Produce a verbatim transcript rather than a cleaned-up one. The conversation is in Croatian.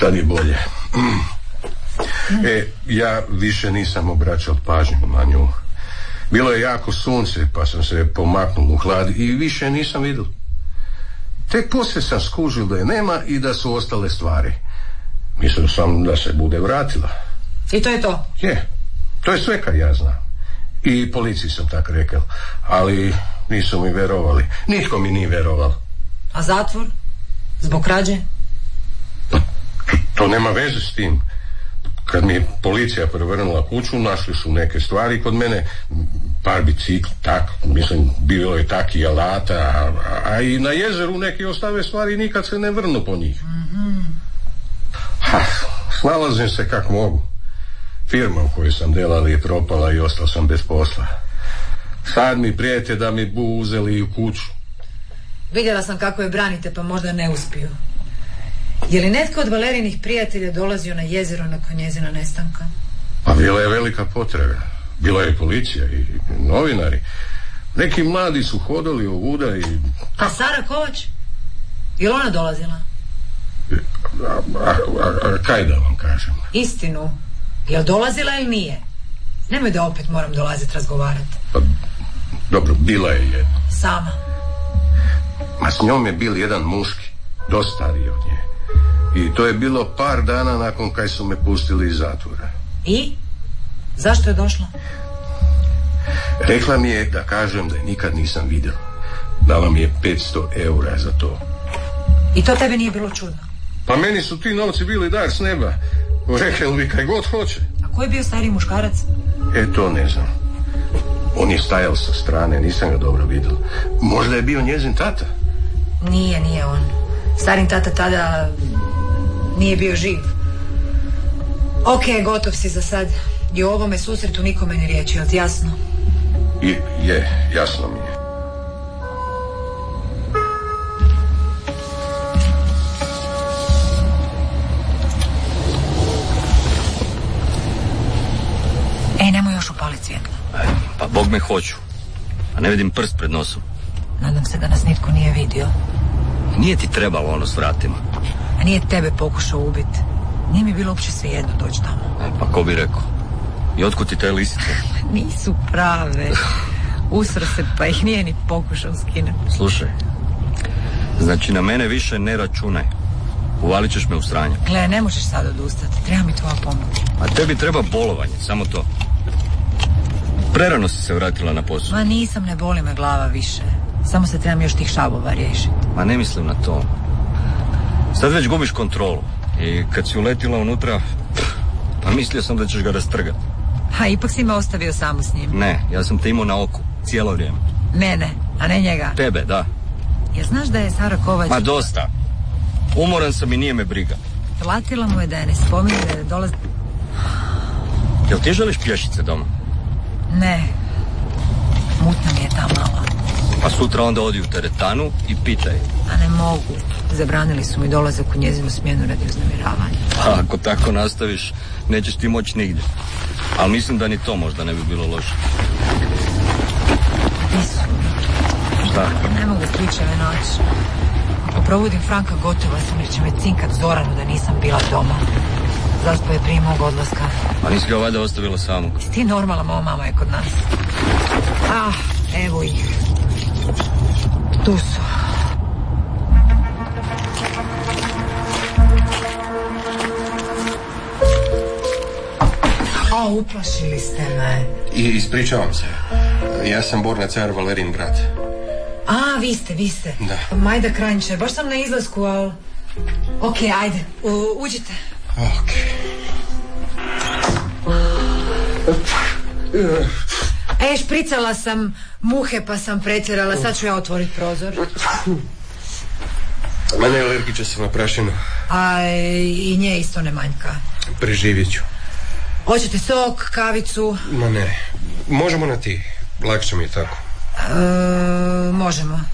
Sad je bolje. E, ja više nisam obraćao pažnju na nju. Bilo je jako sunce, pa sam se pomaknul u hlad i više nisam vidio. Tek poslije sam skužil da je nema i da su ostale stvari. Mislio sam da se bude vratila. I to je to? Je, to je sve kad ja znam. I policiji sam tak rekao, ali nisu mi verovali. Nitko mi nije veroval. A zatvor? Zbog krađe? To, to nema veze s tim. Kad mi je policija prevrnula kuću, našli su neke stvari kod mene, par bicikl, tak, mislim, bilo je tak i alata, a, a i na jezeru neki ostave stvari, nikad se ne vrnu po njih. Mm-hmm. Ha, snalazim se kak mogu. Firma u kojoj sam delali je propala i ostao sam bez posla. Sad mi prijete da mi bu uzeli u kuću. Vidjela sam kako je branite, pa možda ne uspiju. Je li netko od Valerinih prijatelja dolazio na jezero nakon njezina nestanka? Pa bila je velika potraga. Bila je policija i novinari. Neki mladi su hodali ovuda i... A Sara Kovač? Je li ona dolazila? A, a, a, a kaj da vam kažem? Istinu. Je li dolazila ili nije? Nemoj da opet moram dolaziti razgovarati. Pa, dobro, bila je jedna. Sama? Ma s njom je bil jedan muški, dosta stariji od nje. I to je bilo par dana nakon kaj su me pustili iz zatvora. I? Zašto je došla? Rekla mi je da kažem da je nikad nisam vidjela. Dala mi je petsto eura za to. I to tebe nije bilo čudno? Pa meni su ti novci bili dar s neba. Rekla mi kaj god hoće. A ko je bio stariji muškarac? E, to ne znam. On je stajao sa strane, nisam ga dobro vidjela. Možda je bio njezin tata? Nije, nije on. Starin tata tada nije bio živ. Ok, gotov si za sad. I o ovome susretu nikome ne riječi, jel ti jasno? I, je, jasno mi je. Ej, nemoj još upaliti svjetlo. Pa Bog me hoću. A ne vidim prst pred nosom. Nadam se da nas nitko nije vidio. Nije ti trebalo ono s vratima. A nije tebe pokušao ubiti. Nije mi bilo uopće svejedno doći tamo. E, pa ko bi rekao? I otkud ti te lisice? Nisu prave. Usro se pa ih nije ni pokušao skinuti. Slušaj, znači na mene više ne računaj. Uvalit ćeš me u sranje. Gle, ne možeš sad odustati. Treba mi tvoja pomoć. A tebi treba bolovanje, samo to. Prerano si se vratila na posao. Ma nisam, ne boli me glava više. Samo se trebam još tih šabova riješiti. Ma ne mislim na to. Sad već gubiš kontrolu. I kad si uletila unutra, pa mislio sam da ćeš ga rastrgati. Ha, ipak si me ostavio samo s njim. Ne, ja sam te imao na oku, cijelo vrijeme. Mene, a ne njega. Tebe, da. Jer znaš da je Sara Kovač... Ma dosta. Umoran sam i nije me briga. Platila mu je da je ne spominje da je dolazi... Jel ti želiš pješice doma? Ne. Mutna mi je ta mala. Pa sutra onda odi u teretanu i pitaj. A ne mogu. Zabranili su mi dolazak u njezinu smjenu radi uznemiravanja. A ako tako nastaviš, nećeš ti moći nigdje. Ali mislim da ni to možda ne bi bilo loše. Nisu. Šta? Ne mogu sličeve naći. Ako probudim Franka, gotova sam jer će me cinkat Zoranu da nisam bila doma. Zaspo je prije mog odlaska. A nisi ga valjda ostavila samog? Jesi ti normalna, moja mama je kod nas. Ah, evo ih. Tu su. A, uplašili ste me. I ispričavam se. Ja sam Borna car, Valerin brat. A, vi ste, vi ste. Da. Majda Kranjče, baš sam na izlasku, ali... Ok, ajde, U, uđite. Ok. E, špricala sam muhe pa sam pretjerala, sad ću ja otvoriti prozor. Ma ne, alergiča sam na prašinu. A i nje isto ne manjka. Preživjet ću. Hoćete sok, kavicu? Ma ne, možemo na ti. Lakše mi je tako. E, možemo.